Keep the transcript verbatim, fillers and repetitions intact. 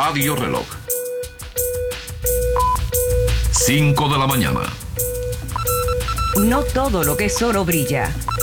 Radio Reloj. cinco de la mañana. No todo lo que es oro brilla.